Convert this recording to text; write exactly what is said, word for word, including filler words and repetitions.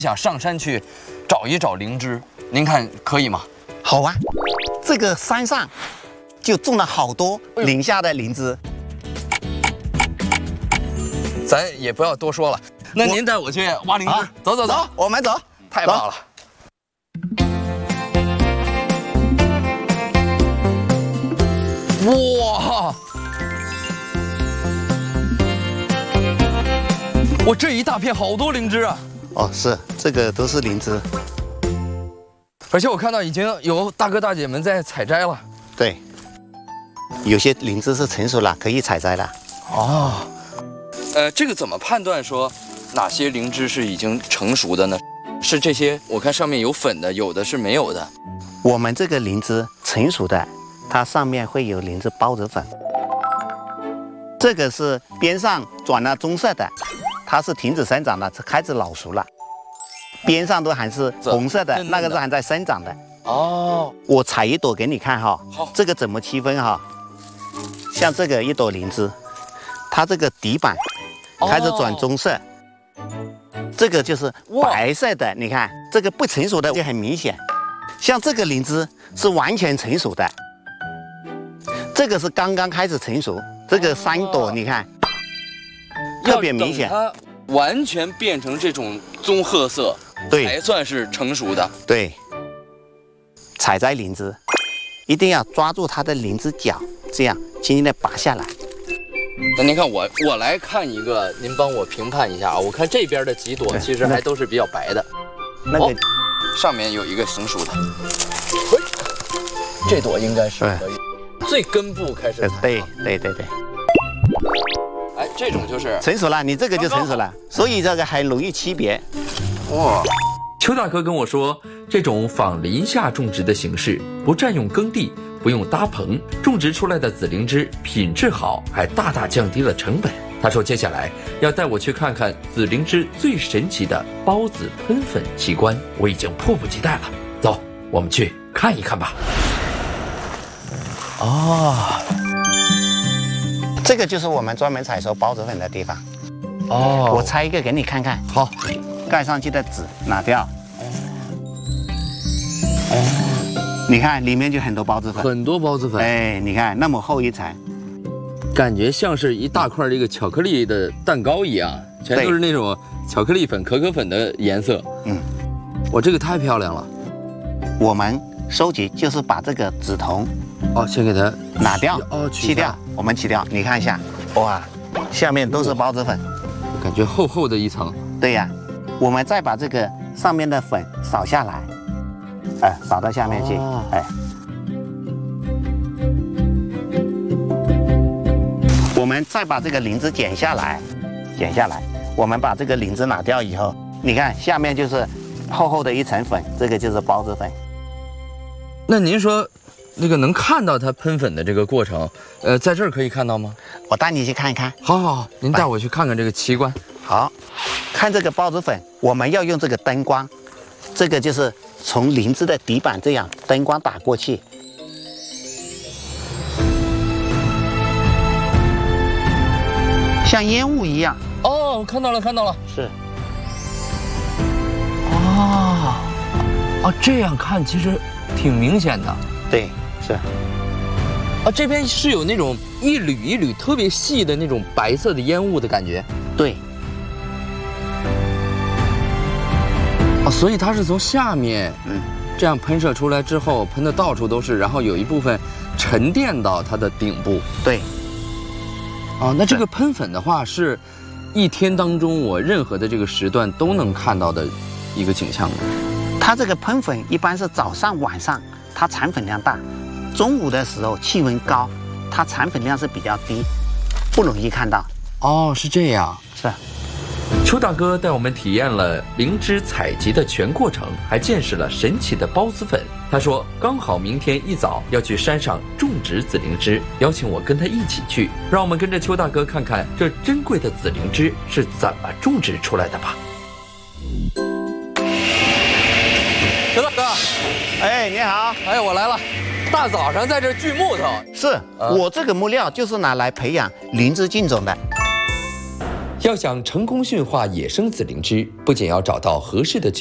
想上山去找一找灵芝，您看可以吗？ 好啊，这个山上就种了好多林下的灵芝。 咱也不要多说了，那您带我去挖灵芝，走走走， 我们走， 太棒了。 哇！我这一大片好多灵芝啊！ 哦，是，这个都是灵芝， 而且我看到已经有大哥大姐们在采摘了。 对，有些灵芝是成熟了，可以采摘了。 哦，呃，这个怎么判断说哪些灵芝是已经成熟的呢？是这些，我看上面有粉的，有的是没有的。 我们这个灵芝成熟的。 它上面会有灵芝孢子粉，这个是边上转了棕色的，它是停止生长了，开始老熟了。边上都还是红色的，那个是还在生长的。哦，我采一朵给你看哈。好，这个怎么区分哈？像这个一朵灵芝，它这个底板开始转棕色，这个就是白色的。你看这个不成熟的就很明显，像这个灵芝是完全成熟的。 这个是刚刚开始成熟，这个三朵你看，特别明显。 它完全变成这种棕褐色， 对， 才算是成熟的。 对，采摘灵芝一定要抓住它的灵芝角，这样轻轻的拔下来。 那您看我，我来看一个，您帮我评判一下啊。我看这边的几朵其实还都是比较白的， 那个、哦、 上面有一个成熟的，这朵应该是可以。 最根部开始采， 对对对对， 哎，这种就是成熟了，你这个就成熟了，所以这个很容易区别。哇， 邱大哥跟我说，这种仿林下种植的形式，不占用耕地，不用搭棚，种植出来的紫灵芝品质好，还大大降低了成本。他说接下来要带我去看看紫灵芝最神奇的孢子喷粉奇观，我已经迫不及待了。走，我们去看一看吧。 哦，这个就是我们专门采收孢子粉的地方。哦，我拆一个给你看看。好，盖上去的纸拿掉。哦，你看里面就很多孢子粉， 很多孢子粉。 哎，你看那么厚一层， 感觉像是一大块这个巧克力的蛋糕一样，全都是那种巧克力粉、可可粉的颜色。嗯，我这个太漂亮了。 我们收集就是把这个紫铜。 哦，先给它拿掉， 哦， 去掉，我们去掉。你看一下，哇，下面都是孢子粉， 感觉厚厚的一层。 对呀，我们再把这个上面的粉扫下来，哎，扫到下面去，哦、哎。我们再把这个灵芝剪下来，剪下来，我们把这个灵芝拿掉以后，你看下面就是厚厚的一层粉，这个就是孢子粉。 那您说？ 那个能看到它喷粉的这个过程，呃，在这儿可以看到吗？ 我带你去看一看。 好，好，好，您带我去看看这个奇观。 好，看这个孢子粉，我们要用这个灯光，这个就是从灵芝的底板这样灯光打过去，像烟雾一样。 哦，我看到了，看到了。 是。 哦，哦，这样看其实挺明显的。 对。 是， 啊，这边是有那种一缕一缕特别细的那种白色的烟雾的感觉。 对。 啊，所以它是从下面，嗯，这样喷射出来之后，喷的到处都是，然后有一部分沉淀到它的顶部。 对。 啊，那这个喷粉的话，是一天当中我任何的这个时段都能看到的一个景象吗？ 它这个喷粉一般是早上、晚上，它产粉量大。 中午的时候气温高，它产粉量是比较低，不容易看到。 哦，是这样。 是。 邱大哥带我们体验了灵芝采集的全过程，还见识了神奇的孢子粉。他说刚好明天一早要去山上种植紫灵芝，邀请我跟他一起去。让我们跟着邱大哥看看这珍贵的紫灵芝是怎么种植出来的吧。 邱大哥， 哎，你好。 哎，我来了。 大早上在这锯木头， 是、啊、我这个木料就是拿来培养灵芝菌种的。 要想成功驯化野生紫灵芝，不仅要找到合适的